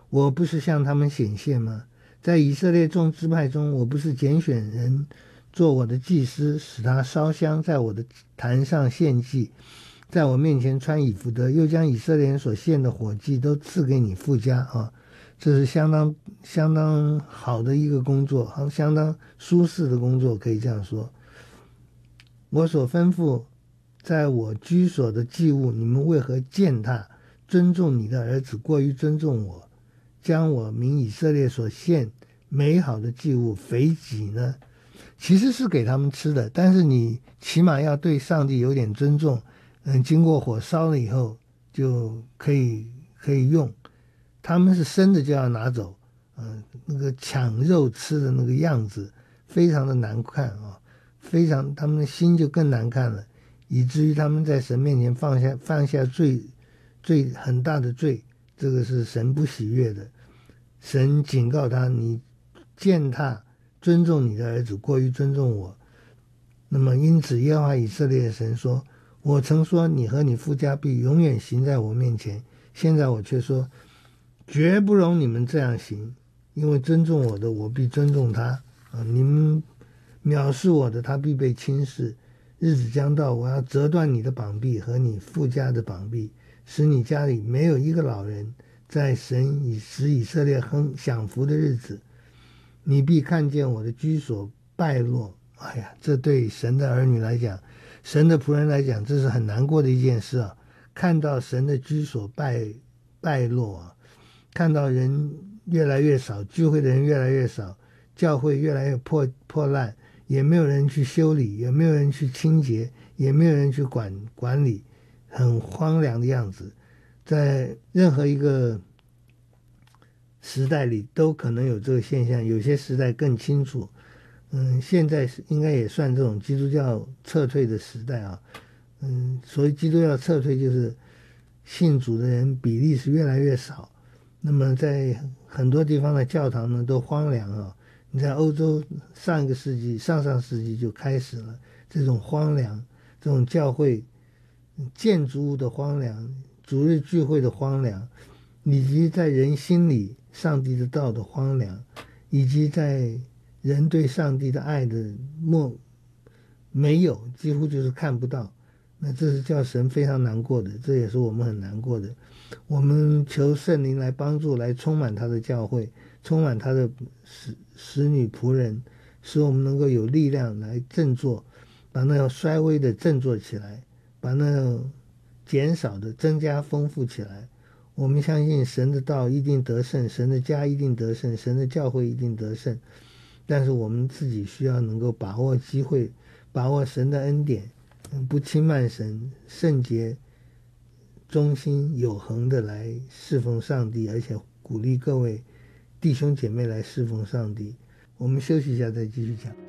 我不是向他们显现吗？在以色列众支派中，我不是拣选人做我的祭司，使他烧香在我的坛上献祭，在我面前穿以弗得，又将以色列人所献的火祭都赐给你父家啊。这是相当好的一个工作，相当舒适的工作，可以这样说。我所吩咐在我居所的祭物，你们为何践踏？尊重你的儿子过于尊重我，将我民以色列所献美好的祭物肥己呢？其实是给他们吃的，但是你起码要对上帝有点尊重。经过火烧了以后就可以用，他们是生的就要拿走。那个抢肉吃的那个样子非常的难看啊，他们的心就更难看了，以至于他们在神面前犯下罪很大的罪，这个是神不喜悦的。神警告他，你践踏尊重你的儿子过于尊重我。那么因此耶和华以色列的神说，我曾说你和你父家必永远行在我面前，现在我却说绝不容你们这样行，因为尊重我的，我必尊重他。你们藐视我的，他必被轻视。日子将到，我要折断你的膀臂和你父家的膀臂，使你家里没有一个老人，在神使以色列享福的日子，你必看见我的居所败落。哎呀，这对神的儿女来讲，神的仆人来讲，这是很难过的一件事啊！看到神的居所败落啊，看到人越来越少，聚会的人越来越少，教会越来越破烂，也没有人去修理，也没有人去清洁，也没有人去管理，很荒凉的样子。在任何一个时代里都可能有这个现象，有些时代更清楚。现在应该也算这种基督教撤退的时代啊。所谓基督教撤退，就是信主的人比例是越来越少。那么在很多地方的教堂呢都荒凉啊。你在欧洲上世纪就开始了这种荒凉，这种教会建筑物的荒凉，主日聚会的荒凉，以及在人心里上帝的道的荒凉，以及在人对上帝的爱的没有，几乎就是看不到。那这是叫神非常难过的，这也是我们很难过的。我们求圣灵来帮助，来充满他的教会，充满他的使女仆人，使我们能够有力量来振作，把那衰微的振作起来，把那减少的增加丰富起来。我们相信神的道一定得胜，神的家一定得胜，神的教会一定得胜。但是我们自己需要能够把握机会，把握神的恩典，不轻慢神，圣洁、忠心、有恒的来侍奉上帝，而且鼓励各位弟兄姐妹来侍奉上帝。我们休息一下再继续讲。